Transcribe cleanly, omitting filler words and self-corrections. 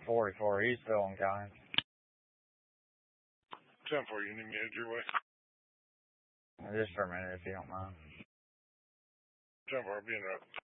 44, he's still in county. 10-4, you need me to your way? Just for a minute, if you don't mind. 10-4, be in route.